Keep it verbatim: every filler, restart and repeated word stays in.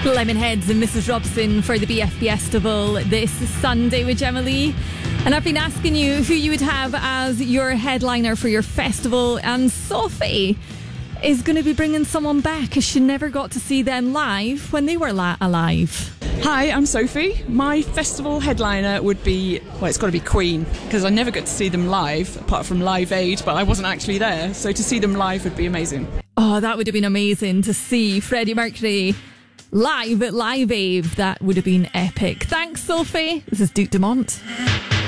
Lemonheads and Missus Robson for the B F Festival this Sunday with Gemma Lee. And I've been asking you who you would have as your headliner for your festival, and Sophie is going to be bringing someone back as she never got to see them live when they were la- alive. Hi, I'm Sophie. My festival headliner would be, well, it's got to be Queen, because I never got to see them live, apart from Live Aid, but I wasn't actually there, so to see them live would be amazing. Oh, that would have been amazing to see Freddie Mercury live at Live Aid. That would have been epic. Thanks, Sophie. This is Duke Dumont.